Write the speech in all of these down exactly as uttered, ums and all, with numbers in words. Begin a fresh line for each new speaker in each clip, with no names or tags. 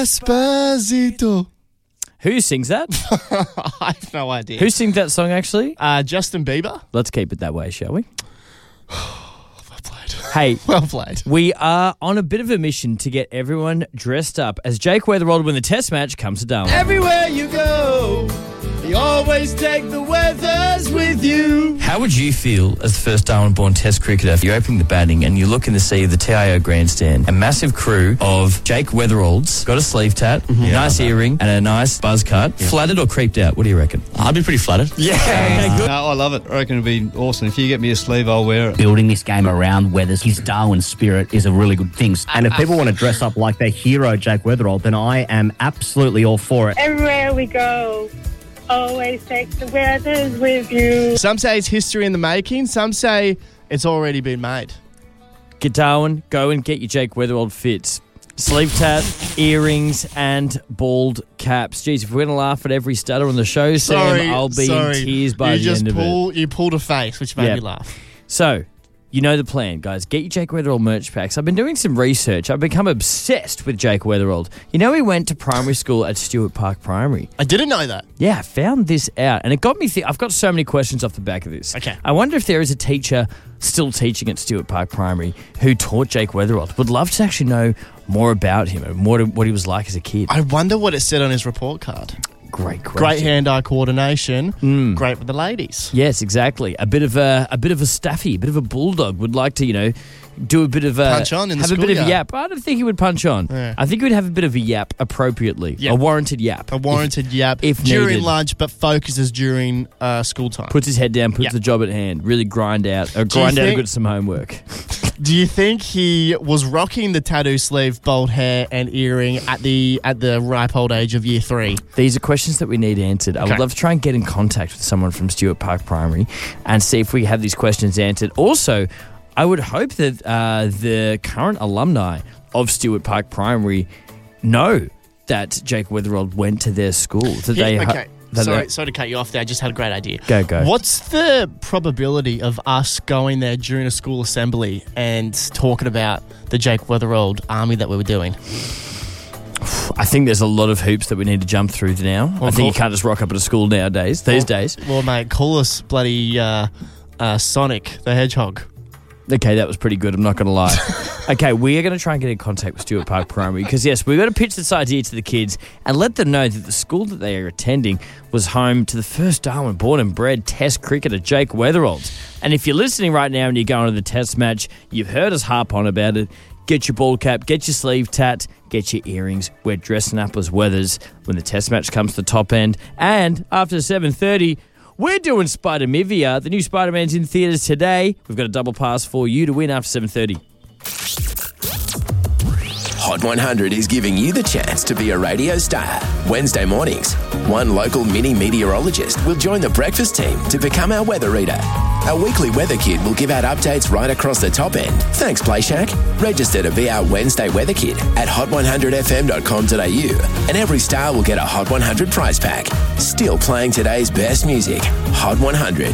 Despacito.
Who sings that?
I have no idea.
Who sings that song, actually?
Uh, Justin Bieber.
Let's keep it that way, shall we?
Well played.
Hey,
well played.
We are on a bit of a mission to get everyone dressed up as Jake Weatherald when the test match comes to Darwin.
Everywhere you go, you always take the weathers with you.
How would you feel as the first Darwin-born Test cricketer if you're opening the batting and you look in to see the T I O grandstand, a massive crew of Jake Weatheralds, got a sleeve tat, mm-hmm. yeah, nice earring and a nice buzz cut, yeah. Flattered or creeped out? What do you reckon?
I'd be pretty flattered.
Yeah. Okay, good.
No, I love it. I reckon it'd be awesome. If you get me a sleeve, I'll wear it.
Building this game around weathers, his Darwin spirit is a really good thing. And if people want to dress up like their hero, Jake Weatherald, then I am absolutely all for it.
Everywhere we go, always take the weathers with you.
Some say it's history in the making. Some say it's already been made.
Get Darwin, go and get your Jake Weatherald fits. Sleeve tat, earrings, and bald caps. Jeez, if we're going to laugh at every stutter on the show,
sorry,
Sam, I'll be
sorry.
in tears by
you
the
just
end
pull,
of it.
You pulled a face, which made
yep.
me laugh.
So, you know the plan, guys. Get your Jake Weatherald merch packs. I've been doing some research. I've become obsessed with Jake Weatherald. You know he went to primary school at Stewart Park Primary.
I didn't know that.
Yeah, I found this out. And it got me thinking. I've got so many questions off the back of this.
Okay.
I wonder if there is a teacher still teaching at Stewart Park Primary who taught Jake Weatherald. Would love to actually know more about him and what, what he was like as a kid.
I wonder what it said on his report card.
Great question.
Great hand-eye coordination.
Mm.
Great with the ladies.
Yes, exactly. A bit of a a bit of a staffy, a bit of a bulldog. Would like to, you know, do a bit of a
punch on in the
have a bit of a
schoolyard.
yap. I don't think he would punch on.
Yeah.
I think he would have a bit of a yap appropriately,
Yep.
a warranted yap,
A warranted
if,
yap
if
during
needed.
lunch, but focuses during uh, school time.
Puts his head down, puts
Yep.
the job at hand, really grind out, or
Do you
grind out a
think-
good some homework.
Do you think he was rocking the tattoo sleeve, bold hair, and earring at the at the ripe old age of year three?
These are questions that we need answered. I would
Okay.
love to try and get in contact with someone from Stewart Park Primary and see if we have these questions answered. Also, I would hope that uh, the current alumni of Stewart Park Primary know that Jake Weatherald went to their school. That
Yeah,
they ho-
okay.
that
Sorry,
they-
sorry to cut you off there. I just had a great idea.
Go, go.
What's the probability of us going there during a school assembly and talking about the Jake Weatherald army that we were doing?
I think there's a lot of hoops that we need to jump through now.
Well,
I think you
cool.
can't just rock up at a school nowadays, these days.
Well, mate, call us bloody uh, uh, Sonic the Hedgehog.
Okay, that was pretty good. I'm not going to lie. Okay, we are going to try and get in contact with Stewart Park Primary because, yes, we've got to pitch this idea to the kids and let them know that the school that they are attending was home to the first Darwin born and bred Test cricketer, Jake Weatherald. And if you're listening right now and you're going to the Test match, you've heard us harp on about it. Get your ball cap, get your sleeve tat, get your earrings. We're dressing up as Weathers when the Test match comes to the top end. And after seven thirty... we're doing Spider-Mivia. The new Spider-Man's in theatres today. We've got a double pass for you to win after seven thirty.
Hot one hundred is giving you the chance to be a radio star. Wednesday mornings, one local mini meteorologist will join the breakfast team to become our weather reader. Our weekly weather kid will give out updates right across the top end. Thanks, Play Shack. Register to be our Wednesday weather kid at hot one hundred f m dot com dot a u, and every star will get a Hot one hundred prize pack. Still playing today's best music. Hot one hundred.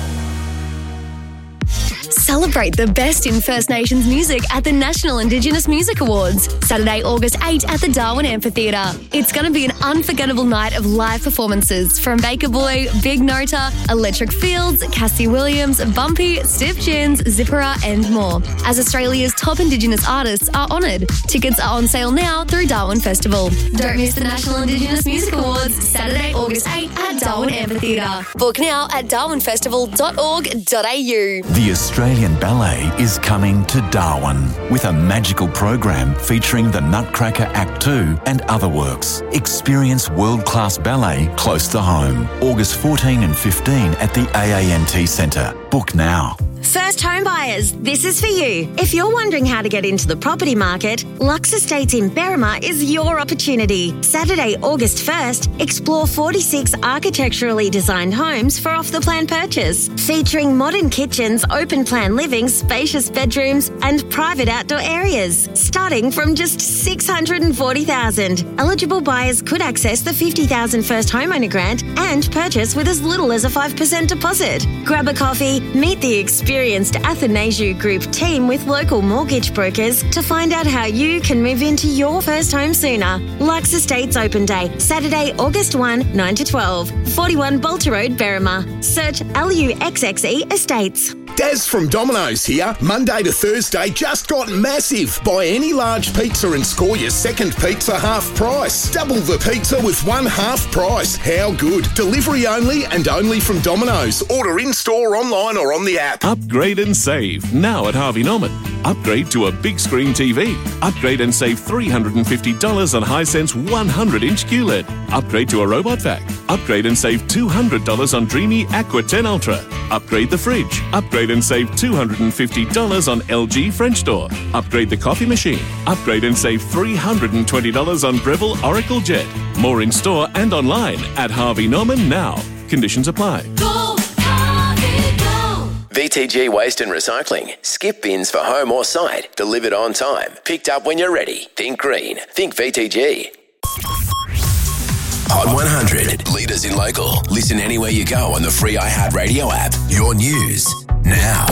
Celebrate the best in First Nations music at the National Indigenous Music Awards, Saturday, August eighth at the Darwin Amphitheatre. It's going to be an unforgettable night of live performances from Baker Boy, Big Nota, Electric Fields, Cassie Williams, Bumpy, Stiff Chins, Zippera and more, as Australia's top Indigenous artists are honoured. Tickets are on sale now through Darwin Festival. Don't miss the National Indigenous Music Awards, Saturday, August eighth at Darwin Amphitheatre. Book now at darwin festival dot org dot a u.
The Australian Ballet is coming to Darwin with a magical program featuring the Nutcracker Act two and other works. Experience world-class ballet close to home. August fourteen and fifteen at the A A N T Centre. Book now.
First home buyers, this is for you. If you're wondering how to get into the property market, Lux Estates in Berrima is your opportunity. Saturday, August first, explore forty-six architecturally designed homes for off-the-plan purchase, featuring modern kitchens, open-plan living, spacious bedrooms and private outdoor areas, starting from just six hundred forty thousand dollars. Eligible buyers could access the fifty thousand dollars first homeowner grant and purchase with as little as a five percent deposit. Grab a coffee, Meet the experienced Athanasiu Group team with local mortgage brokers to find out how you can move into your first home sooner. Lux Estates Open Day, Saturday, August first, nine to twelve, forty-one Bolter Road, Berrima. Search L U X X E Estates.
Daz from Domino's here. Monday to Thursday just got massive. Buy any large pizza and score your second pizza half price. Double the pizza with one half price. How good? Delivery only and only from Domino's. Order in-store, online or on the app.
Upgrade and save now at Harvey Norman. Upgrade to a big screen T V. Upgrade and save three hundred fifty dollars on Hisense one hundred inch Q L E D. Upgrade to a robot vac. Upgrade and save two hundred dollars on Dreamy Aqua ten Ultra. Upgrade the fridge. Upgrade and save two hundred fifty dollars on L G French door. Upgrade the coffee machine. Upgrade and save three hundred twenty dollars on Breville Oracle Jet. More in store and online at Harvey Norman now. Conditions apply.
Go, Harvey, go. V T G Waste and Recycling. Skip bins for home or site. Delivered on time. Picked up when you're ready. Think green. Think V T G. Hot one hundred. Leaders in local. Listen anywhere you go on the free iHeartRadio app. Your news now.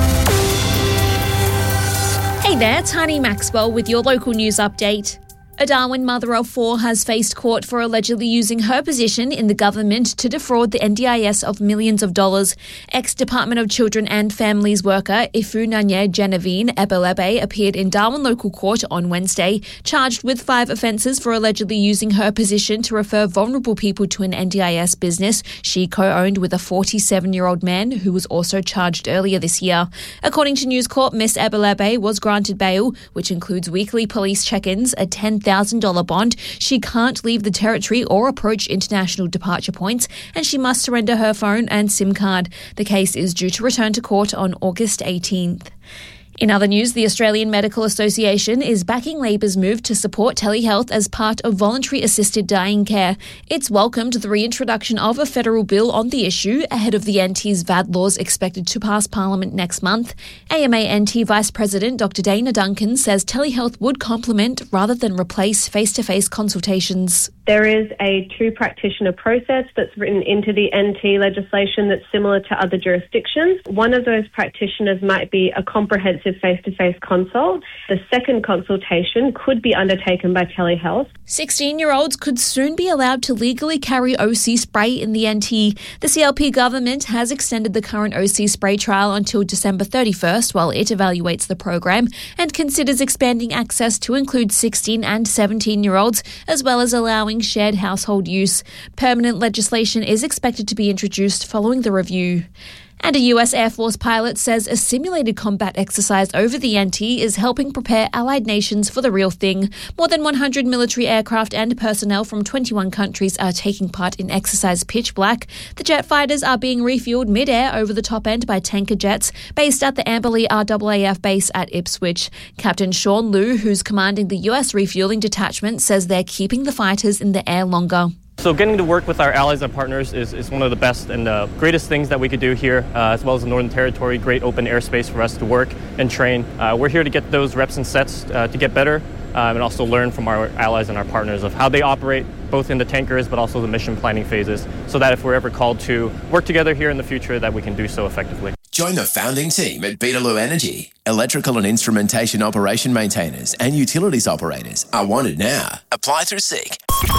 Hey there, Tani Maxwell with your local news update. A Darwin mother of four has faced court for allegedly using her position in the government to defraud the N D I S of millions of dollars. Ex-Department of Children and Families worker Ifunanya Genevieve Ebelebe appeared in Darwin local court on Wednesday, charged with five offences for allegedly using her position to refer vulnerable people to an N D I S business she co-owned with a forty-seven-year-old man who was also charged earlier this year. According to News Corp, Miss Ebelebe was granted bail, which includes weekly police check-ins, a ten thousand dollars bond. She can't leave the territory or approach international departure points, and she must surrender her phone and SIM card. The case is due to return to court on August eighteenth. In other news, the Australian Medical Association is backing Labor's move to support telehealth as part of voluntary assisted dying care. It's welcomed the reintroduction of a federal bill on the issue ahead of the N T's V A D laws expected to pass Parliament next month. A M A N T Vice President Doctor Dana Duncan says telehealth would complement rather than replace face-to-face consultations.
There is a two-practitioner process that's written into the N T legislation that's similar to other jurisdictions. One of those practitioners might be a comprehensive face-to-face consult. The second consultation could be undertaken by telehealth.
sixteen-year-olds could soon be allowed to legally carry O C spray in the N T. The C L P government has extended the current O C spray trial until December thirty-first while it evaluates the program and considers expanding access to include sixteen and seventeen-year-olds, as well as allowing shared household use. Permanent legislation is expected to be introduced following the review. And a U S Air Force pilot says a simulated combat exercise over the N T is helping prepare allied nations for the real thing. More than one hundred military aircraft and personnel from twenty-one countries are taking part in exercise Pitch Black. The jet fighters are being refueled mid-air over the top end by tanker jets based at the Amberley R A A F base at Ipswich. Captain Sean Liu, who's commanding the U S refueling detachment, says they're keeping the fighters in the air longer.
So getting to work with our allies and partners is, is one of the best and uh, greatest things that we could do here, uh, as well as the Northern Territory. Great open airspace for us to work and train. Uh, we're here to get those reps and sets uh, to get better um, and also learn from our allies and our partners of how they operate, both in the tankers but also the mission planning phases, so that if we're ever called to work together here in the future, that we can do so effectively.
Join the founding team at Beetaloo Energy. Electrical and instrumentation operation maintainers and utilities operators are wanted now. Apply through Seek.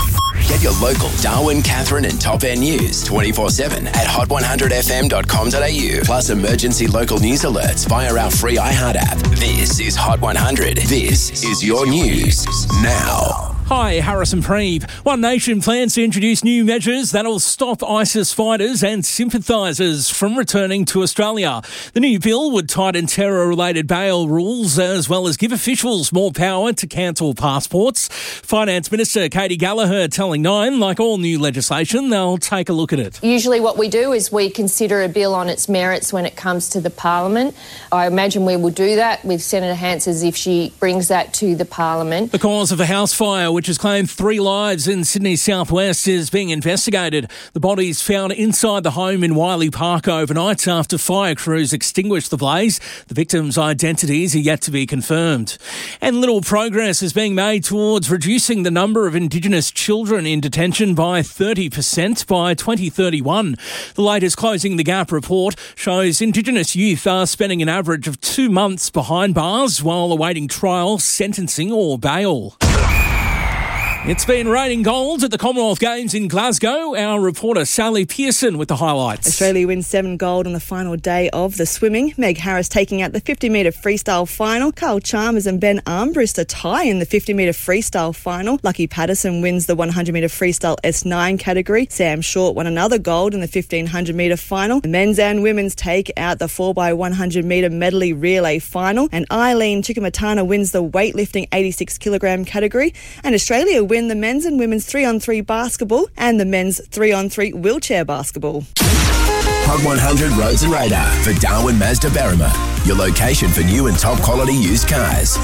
Get your local Darwin, Catherine and Top End news twenty-four seven at hot one hundred f m dot com dot a u. Plus emergency local news alerts via our free iHeart app. This is Hot one hundred. This is your news now.
Hi, Harrison Preeve. One Nation plans to introduce new measures that'll stop ISIS fighters and sympathisers from returning to Australia. The new bill would tighten terror-related bail rules as well as give officials more power to cancel passports. Finance Minister Katie Gallagher telling Nine, like all new legislation, they'll take a look at it.
Usually what we do is we consider a bill on its merits when it comes to the Parliament. I imagine we will do that with Senator Hansers if she brings that to the Parliament.
The cause of a house fire which which has claimed three lives in Sydney's southwest, is being investigated. The bodies found inside the home in Wiley Park overnight after fire crews extinguished the blaze. The victims' identities are yet to be confirmed. And little progress is being made towards reducing the number of Indigenous children in detention by thirty percent by twenty thirty-one. The latest Closing the Gap report shows Indigenous youth are spending an average of two months behind bars while awaiting trial, sentencing or bail. It's been raining gold at the Commonwealth Games in Glasgow. Our reporter Sally Pearson with the highlights.
Australia wins seven gold on the final day of the swimming. Meg Harris taking out the fifty metre freestyle final. Carl Chalmers and Ben Armbrust a tie in the fifty metre freestyle final. Lucky Patterson wins the one hundred metre freestyle S nine category. Sam Short won another gold in the fifteen hundred metre final. The men's and women's take out the four by one hundred metre medley relay final. And Eileen Chikamatana wins the weightlifting eighty-six kilogram category. And Australia win the men's and women's three on three basketball and the men's three on three wheelchair basketball.
Hot one hundred Roads and Radar for Darwin Mazda Berrima, your location for new and top quality used cars.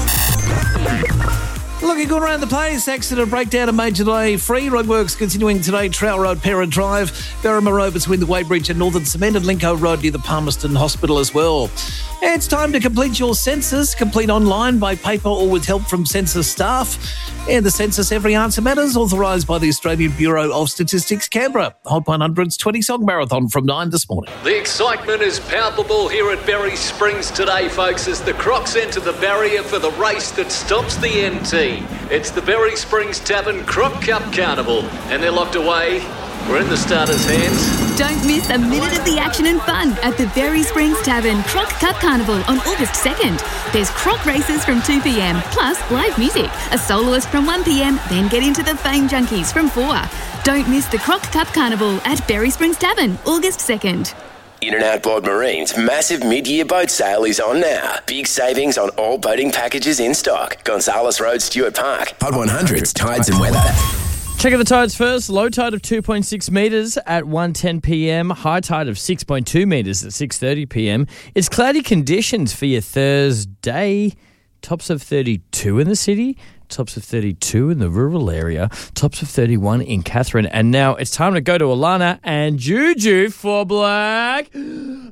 Looking good around the place. Accident breakdown, a major delay free. Roadworks continuing today. Trowell Road, Parent Drive, Berrima Road between the Weybridge and Northern Cement, and Linco Road near the Palmerston Hospital as well. It's time to complete your census. Complete online, by paper or with help from census staff. And the census Every Answer Matters, authorised by the Australian Bureau of Statistics, Canberra. Hot one hundred's twenty-song marathon from nine this morning.
The excitement is palpable here at Berry Springs today, folks, as the Crocs enter the barrier for the race that stops the N T. It's the Berry Springs Tavern Croc Cup Carnival, and they're locked away. We're in the starters' hands.
Don't miss a minute of the action and fun at the Berry Springs Tavern Croc Cup Carnival on August second. There's croc races from two p.m, plus live music, a soloist from one p.m, then get into the Fame Junkies from four. Don't miss the Croc Cup Carnival at Berry Springs Tavern, August second.
In and Outboard Marine's massive mid-year boat sale is on now. Big savings on all boating packages in stock. Gonzales Road, Stuart Park. Hot one hundred's Tides and Weather.
Check out the tides first. Low tide of two point six metres at one ten p.m. High tide of six point two metres at six thirty p.m. It's cloudy conditions for your Thursday. Tops of thirty-two in the city. Tops of thirty-two in the rural area. Tops of thirty-one in Catherine. And now it's time to go to Alana and Juju for Black Betty!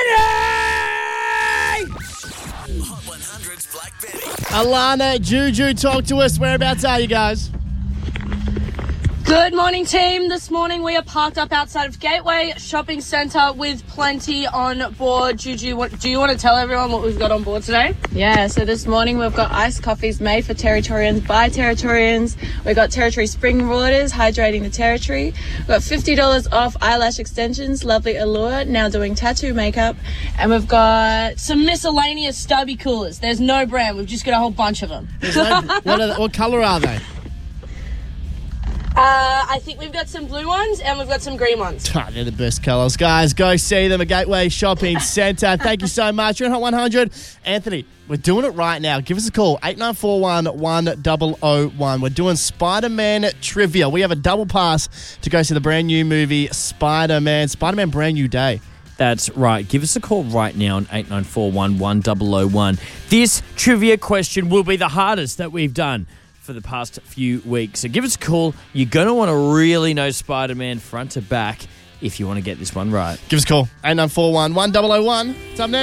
Hot one hundred's Black Betty.
Alana, Juju, talk to us. Whereabouts are you guys?
Good morning, team. This morning we are parked up outside of Gateway Shopping Centre with plenty on board. Juju, what, do you want to tell everyone what we've got on board today?
Yeah, so this morning we've got iced coffees made for Territorians by Territorians. We've got Territory Spring Waters, hydrating the Territory. We've got fifty dollars off eyelash extensions, Lovely Allure, now doing tattoo makeup. And we've got
some miscellaneous stubby coolers. There's no brand. We've just got a whole bunch of them.
No, what, are the, what colour are they?
Uh, I think we've got some blue ones and we've got some green ones.
Ah, they're the best colours. Guys, go see them at Gateway Shopping Centre. Thank you so much. You're in Hot one hundred. Anthony, we're doing it right now. Give us a call, eight nine four one, one zero zero one. We're doing Spider-Man trivia. We have a double pass to go see the brand new movie Spider-Man. Spider-Man Brand New Day.
That's right. Give us a call right now on eight nine four one, one zero zero one. This trivia question will be the hardest that we've done for the past few weeks. So give us a call. You're going to want to really know Spider-Man front to back if you want to get this one right.
Give us a call, eight nine four one, one zero zero one. It's up next.